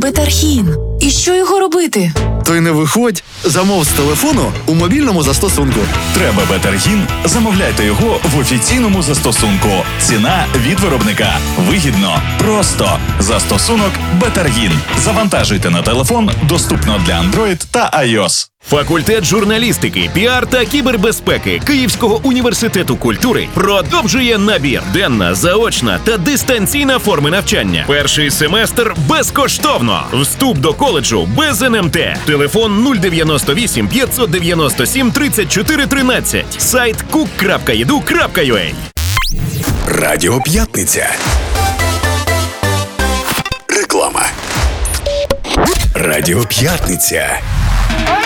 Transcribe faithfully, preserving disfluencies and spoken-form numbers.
Бетархін. І що його робити? То й не виходь. Замов з телефону у мобільному застосунку. Треба Бетаргін? Замовляйте його в офіційному застосунку. Ціна від виробника. Вигідно. Просто. Застосунок Бетаргін. Завантажуйте на телефон. Доступно для Android та iOS. Факультет журналістики, піар та кібербезпеки Київського університету культури продовжує набір. Денна, заочна та дистанційна форми навчання. Перший семестр безкоштовно. Вступ до коледжу без ен ем те. Телефон нуль дев'яносто вісім п'ятсот дев'яносто сім тридцять чотири тринадцять. Сайт кук крапка і ді ю крапка ю а. Радіо П'ятниця. Реклама. Радіо П'ятниця.